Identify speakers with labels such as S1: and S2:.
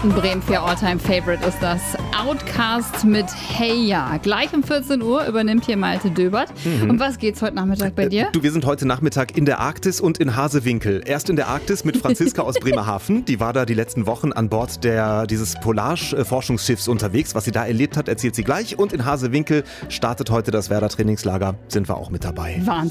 S1: Ein Bremen 4 Alltime Favorite ist das. Outcast mit Hey Ya. Gleich um 14 Uhr übernimmt hier Malte Döbert. Um was geht's heute Nachmittag bei dir?
S2: Wir sind heute Nachmittag in der Arktis und in Hasewinkel. Erst in der Arktis mit Franziska aus Bremerhaven. Die war da die letzten Wochen an Bord dieses Polarforschungsschiffs unterwegs. Was sie da erlebt hat, erzählt sie gleich. Und in Hasewinkel startet heute das Werder-Trainingslager. Sind wir auch mit dabei.
S1: Wahnsinn.